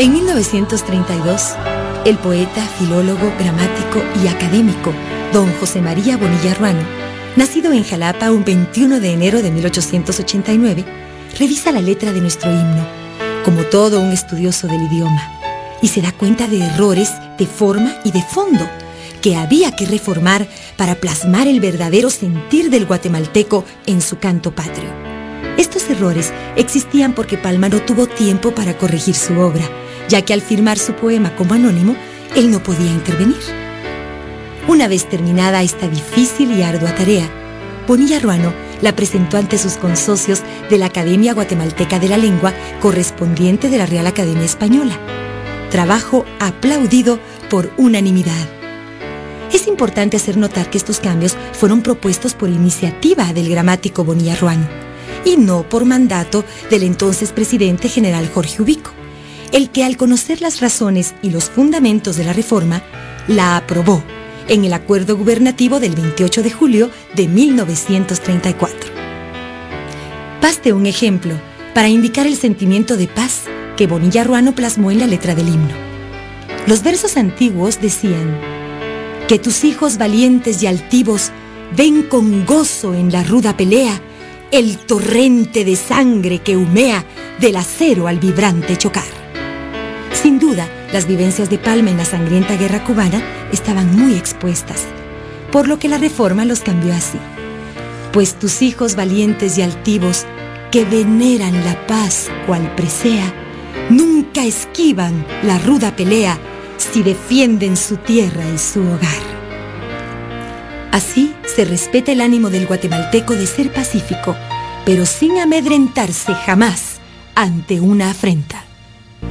En 1932, el poeta, filólogo, gramático y académico don José María Bonilla Ruano, nacido en Jalapa un 21 de enero de 1889, revisa la letra de nuestro himno, como todo un estudioso del idioma, y se da cuenta de errores de forma y de fondo que había que reformar para plasmar el verdadero sentir del guatemalteco en su canto patrio. Estos errores existían porque Palma no tuvo tiempo para corregir su obra, ya que al firmar su poema como anónimo, él no podía intervenir. Una vez terminada esta difícil y ardua tarea, Bonilla Ruano la presentó ante sus consocios de la Academia Guatemalteca de la Lengua, correspondiente de la Real Academia Española. Trabajo aplaudido por unanimidad. Es importante hacer notar que estos cambios fueron propuestos por iniciativa del gramático Bonilla Ruano y no por mandato del entonces presidente general Jorge Ubico, el que al conocer las razones y los fundamentos de la reforma, la aprobó en el acuerdo gubernativo del 28 de julio de 1934. Baste un ejemplo para indicar el sentimiento de paz que Bonilla Ruano plasmó en la letra del himno. Los versos antiguos decían: que tus hijos valientes y altivos ven con gozo en la ruda pelea el torrente de sangre que humea del acero al vibrante chocar. Sin duda, las vivencias de Palma en la sangrienta guerra cubana estaban muy expuestas, por lo que la reforma los cambió así: pues tus hijos valientes y altivos, que veneran la paz cual presea, nunca esquivan la ruda pelea si defienden su tierra y su hogar. Así se respeta el ánimo del guatemalteco de ser pacífico, pero sin amedrentarse jamás ante una afrenta.